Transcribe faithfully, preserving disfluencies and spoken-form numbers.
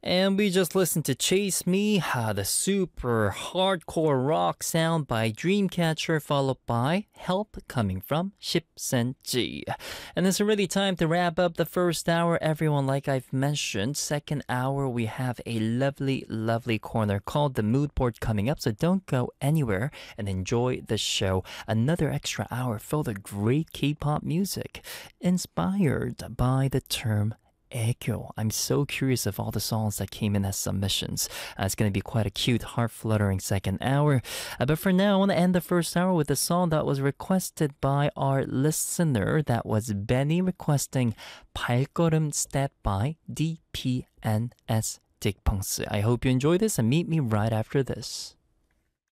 And we just listened to Chase Me, uh, the super hardcore rock sound by Dreamcatcher, followed by Help coming from ten centi. And it's already time to wrap up the first hour, everyone. Like I've mentioned, second hour we have a lovely, lovely corner called the Mood Board coming up, so don't go anywhere and enjoy the show. Another extra hour filled with great K-pop music, inspired by the term 애교. I'm so curious of all the songs that came in as submissions. Uh, it's going to be quite a cute, heart-fluttering second hour. Uh, but for now, I want to end the first hour with a song that was requested by our listener. That was Benny requesting 발걸음 Step by D P N S Dick Pungsi. I hope you enjoy this and meet me right after this.